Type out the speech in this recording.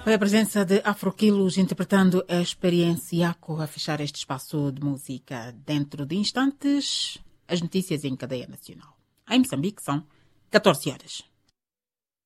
Foi a presença de Afroquilos interpretando a experiência Iaco a fechar este espaço de música. Dentro de instantes, as notícias em cadeia nacional. Em Moçambique são 14 horas.